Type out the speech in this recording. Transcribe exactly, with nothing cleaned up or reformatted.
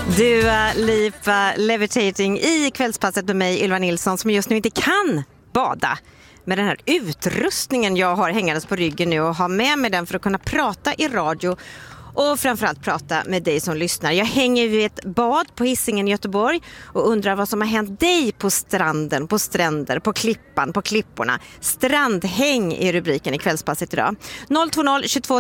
Dua Lipa Levitating i kvällspasset med mig, Ylva Nilsson, som just nu inte kan bada. Med den här utrustningen jag har hängandes på ryggen nu och har med mig den för att kunna prata i radio och framförallt prata med dig som lyssnar. Jag hänger vid ett bad på Hisingen i Göteborg och undrar vad som har hänt dig på stranden, på stränder, på klippan, på klipporna. Strandhäng är rubriken i kvällspasset idag. noll två noll tjugotvå